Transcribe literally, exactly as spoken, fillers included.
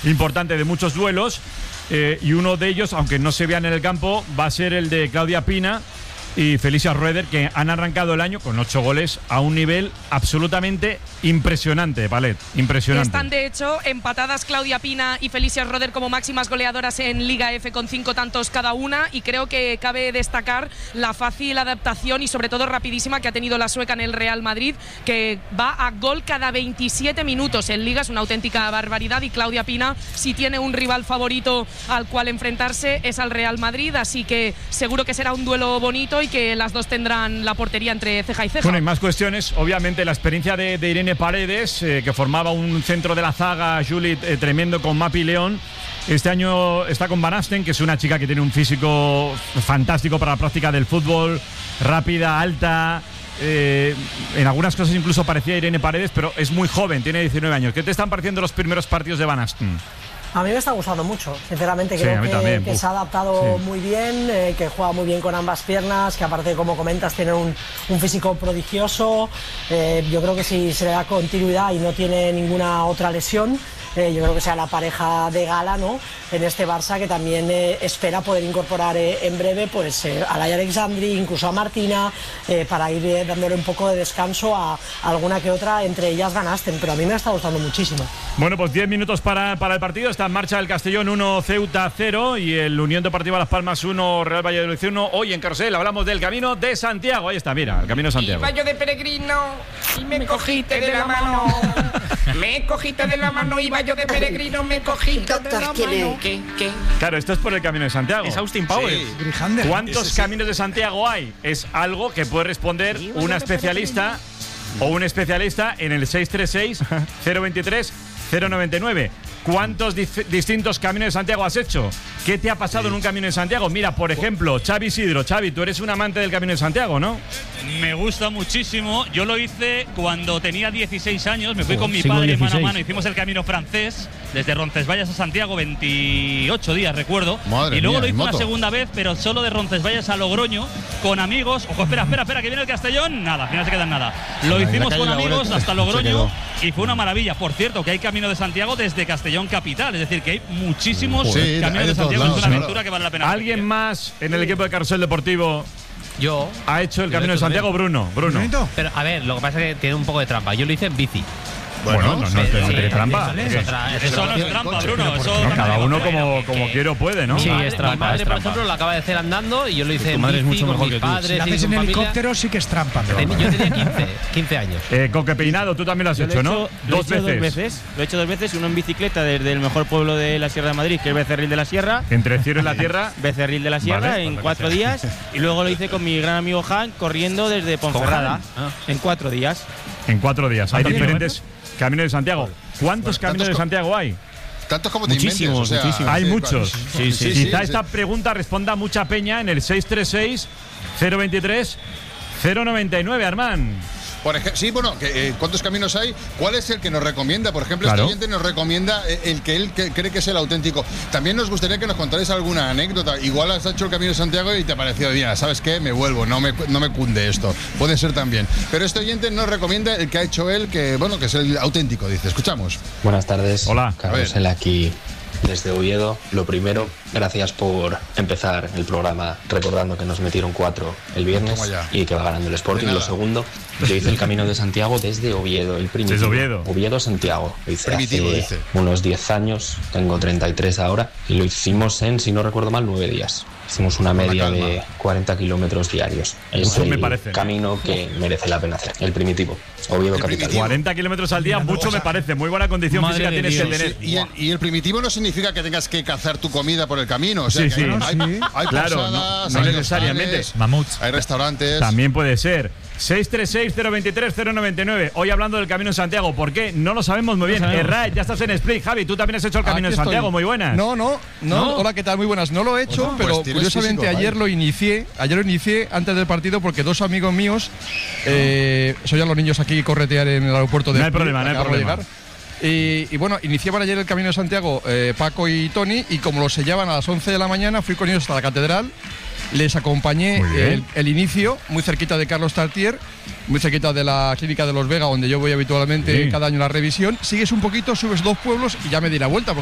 importante de muchos duelos. Eh, y uno de ellos, aunque no se vean en el campo, va a ser el de Claudia Pina y Felicia Roeder, que han arrancado el año con ocho goles a un nivel absolutamente impresionante, Palet, impresionante. Están de hecho empatadas Claudia Pina y Felicia Roeder como máximas goleadoras en Liga F con cinco tantos cada una, y creo que cabe destacar la fácil adaptación y sobre todo rapidísima que ha tenido la sueca en el Real Madrid, que va a gol cada veintisiete minutos en Liga, es una auténtica barbaridad, y Claudia Pina, si tiene un rival favorito al cual enfrentarse, es al Real Madrid, así que seguro que será un duelo bonito y que las dos tendrán la portería entre ceja y ceja. Bueno, y más cuestiones. Obviamente la experiencia de, de Irene Paredes, eh, que formaba un centro de la zaga, Julit, eh, tremendo con Mapi León. Este año está con Van Asten, que es una chica que tiene un físico fantástico para la práctica del fútbol, rápida, alta. Eh, en algunas cosas incluso parecía Irene Paredes, pero es muy joven, tiene diecinueve años. ¿Qué te están pareciendo los primeros partidos de Van Asten? A mí me está gustando mucho, sinceramente. Sí, creo que, que Uf, se ha adaptado sí. muy bien, eh, que juega muy bien con ambas piernas, que aparte, como comentas, tiene un, un físico prodigioso. Eh, yo creo que si se le da continuidad y no tiene ninguna otra lesión, eh, yo creo que sea la pareja de gala, ¿no?, en este Barça, que también eh, espera poder incorporar eh, en breve pues eh, a Laia Alexandri, incluso a Martina, eh, para ir eh, dándole un poco de descanso a, a alguna que otra, entre ellas Van Asten, pero a mí me está gustando muchísimo. Bueno, pues diez minutos para, para el partido. Está en marcha el Castellón uno, Ceuta cero, y el Unión Deportiva Las Palmas uno, Real Valladolid uno. Hoy en Carrusel hablamos del Camino de Santiago. Ahí está, mira, el Camino de Santiago. Iba yo de peregrino y me, me cogiste de la mano. Me cogiste de la mano, iba yo de peregrino, me cogiste de la mano. ¿Qué? ¿Qué? Claro, esto es por el Camino de Santiago. Es Austin Powers. Sí. ¿Cuántos sí, sí. caminos de Santiago hay? Es algo que puede responder una especialista o un especialista en el seis tres seis, cero veintitrés, cero noventa y nueve. ¿Cuántos dif- distintos caminos de Santiago has hecho? ¿Qué te ha pasado sí. en un camino de Santiago? Mira, por ejemplo, Xavi Isidro. Xavi, tú eres un amante del Camino de Santiago, ¿no? Me gusta muchísimo. Yo lo hice cuando tenía dieciséis años. Me fui oh, con mi sí, padre dieciséis. mano a mano. Hicimos el camino francés desde Roncesvalles a Santiago, veintiocho días, recuerdo. Madre y luego mía, lo hice moto. una segunda vez, pero solo de Roncesvalles a Logroño, con amigos. Ojo, espera, espera, espera, que viene el Castellón. Nada, al final se queda en nada. Lo sí, hicimos con amigos Laureta. hasta Logroño y fue una maravilla. Por cierto, que hay Camino de Santiago desde Castellón capital. Es decir, que hay muchísimos sí, caminos de Santiago. lados, Es una claro. aventura que vale la pena. ¿Alguien repetir. más en el equipo de Carrusel Deportivo Yo ha hecho el Yo Camino he de hecho Santiago? también. Bruno, Bruno. Pero a ver, lo que pasa es que tiene un poco de trampa. Yo lo hice en bici. Bueno, no, no, no, Sí, no sí, tiene trampa. es ¿Qué? otra- es Eso no otra es opción. trampa, Bruno. Eso No, también cada es uno otra. como, como quiere o puede, ¿no? Sí, Mi es madre- trampa. mi madre, es por trampa. ejemplo, lo acaba de hacer andando y yo lo hice Tu en madre es bici mucho con mejor mis que tú. padres Si la y haces con en familia. helicóptero sí que es trampa. Ten- Yo tenía quince, quince años. Eh, Coque Peinado, tú también lo has Yo lo he hecho, ¿no? hecho- lo he Dos hecho veces. dos veces. Lo he hecho dos veces, uno en bicicleta desde el mejor pueblo de la Sierra de Madrid, que es Becerril de la Sierra. Entre el cielo y la tierra. Becerril de la Sierra, Vale, en pues cuatro lo que días. Y luego lo hice con mi gran amigo Han, corriendo desde Ponferrada. Ah. En cuatro días. En cuatro días. Hay ¿Cuántos diferentes caminos de Santiago. ¿Cuántos Bueno, caminos de tantos co- Santiago hay? Tantos como te inventes, Muchísimos, o sea, muchísimos. Hay sí, muchos. claro. Sí, sí, Quizá sí. esta pregunta responda mucha peña en el seis tres seis, cero veintitrés, cero noventa y nueve, Armán. Por ejemplo, sí, bueno, que, eh, ¿cuántos caminos hay? ¿Cuál es el que nos recomienda? Por ejemplo, Claro. este oyente nos recomienda eh, el que él que- cree que es el auténtico. También nos gustaría que nos contarais alguna anécdota. Igual has hecho el Camino de Santiago y te ha parecido, mira, ¿sabes qué? Me vuelvo, no me, no me cunde esto. Puede ser también. Pero este oyente nos recomienda el que ha hecho él, que bueno, que es el auténtico, dice. Escuchamos. Buenas tardes. Hola. Carrusel aquí desde Oviedo. Lo primero, gracias por empezar el programa recordando que nos metieron cuatro el viernes Toma ya. y que va ganando el Sporting. De Lo nada. segundo, yo hice el Camino de Santiago desde Oviedo, el primitivo. Desde Oviedo. Oviedo-Santiago. Lo hice Primitivo, hace dice. unos diez años, tengo treinta y tres ahora, y lo hicimos en, si no recuerdo mal, nueve días. Hicimos una Con la media calma. de cuarenta kilómetros diarios. Es Mucho el me parece. camino que merece la pena hacer. El primitivo. Oviedo El capital. primitivo. cuarenta kilómetros al día, mucho me parece. Muy buena condición Madre física de tienes Dios. que tener. Y el, y el primitivo no significa que tengas que cazar tu comida por el camino. O sea, Sí, que sí. hay, No, hay, sí. hay Claro, posadas, no- no hay necesariamente. hostales, Mamuts. hay restaurantes. También puede ser. seis tres seis, cero veintitrés, cero noventa y nueve. Hoy hablando del Camino de Santiago. ¿Por qué? No lo sabemos muy bien. Errae, ya estás en Split. Javi, tú también has hecho el Camino Aquí de Santiago. estoy. Muy buenas. No, no, no, ¿No? Hola, ¿qué tal? Muy buenas. No lo he hecho, Bueno, pero pues tienes curiosamente físico, ayer vale. lo inicié. Ayer lo inicié antes del partido porque dos amigos míos, eh, soy a los niños aquí corretear en el aeropuerto de No hay Split, problema, no hay acabo de problema. llegar. Y, y bueno, iniciaban ayer el Camino de Santiago eh, Paco y Tony, y como lo sellaban a las once de la mañana, fui con ellos hasta la catedral. Les acompañé Muy bien. el, el inicio, muy cerquita de Carlos Tartier, muy cerquita de la clínica de Los Vega, donde yo voy habitualmente Sí. cada año a la revisión. Sigues un poquito, subes dos pueblos y ya me di la vuelta.